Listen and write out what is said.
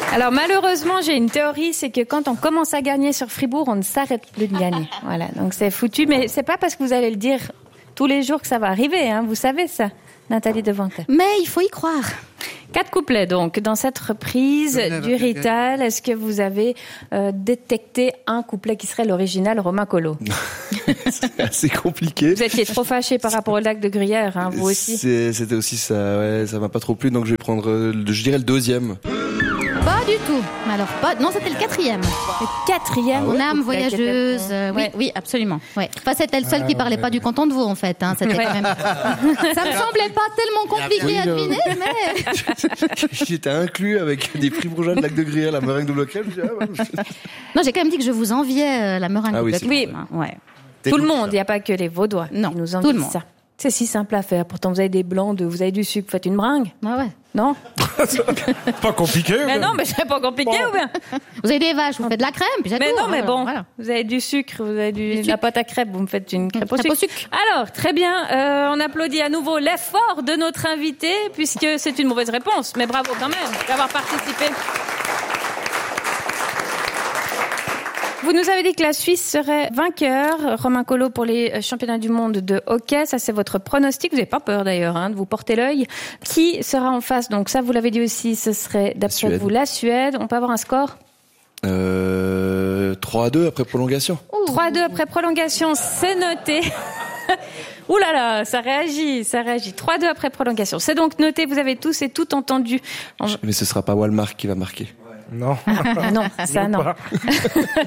Alors malheureusement, j'ai une théorie, c'est que quand on commence à gagner sur Fribourg, on ne s'arrête plus de gagner. Voilà, donc c'est foutu, mais c'est pas parce que vous allez le dire tous les jours que ça va arriver, hein. Vous savez ça, Nathalie Devante. Mais il faut y croire. 4 couplets donc dans cette reprise du Rital. Est-ce que vous avez détecté un couplet qui serait l'original Romain Collot? C'est assez compliqué. Vous étiez trop fâché par rapport au lac de Gruyère, hein, vous aussi. C'était aussi ça, ouais, ça m'a pas trop plu, donc je vais prendre, je dirais le deuxième. Pas du tout. Alors, non, c'était le 4e. Le 4e. Mon âme voyageuse. Oui, absolument. Ouais. Enfin, c'était le seul qui parlait pas du canton de Vaud, en fait. Hein. C'était quand même. Ça me semblait pas tellement compliqué à deviner, mais. J'étais inclus avec des fribourgeois de lac de Gruyère, la meringue double crème. Non, j'ai quand même dit que je vous enviais la meringue double crème. Oui, ouais. Tout le monde, il n'y a pas que les Vaudois qui nous envient tout le monde. Ça. C'est si simple à faire. Pourtant, vous avez des blancs, vous avez du sucre, vous faites une meringue. Ah ouais. Non? Pas compliqué. Mais non, mais c'est pas compliqué ou bien? Vous avez des vaches, vous faites de la crème, puis mais non, mais bon, voilà. Vous avez du sucre, vous avez de la pâte à crêpes, vous me faites une crêpe au sucre. Alors, très bien, on applaudit à nouveau l'effort de notre invité, puisque c'est une mauvaise réponse, mais bravo quand même d'avoir participé. Vous nous avez dit que la Suisse serait vainqueur, Romain Collot, pour les championnats du monde de hockey. Ça, c'est votre pronostic. Vous n'avez pas peur, d'ailleurs, de vous porter l'œil. Qui sera en face? Donc ça, vous l'avez dit aussi, ce serait, d'après vous, la Suède. On peut avoir un score? 3-2 après prolongation. 3-2 après prolongation, c'est noté. Ouh là là, ça réagit. 3-2 après prolongation. C'est donc noté, vous avez tous et toutes entendu. Mais ce sera pas Walmart qui va marquer. Non. Non, ça non.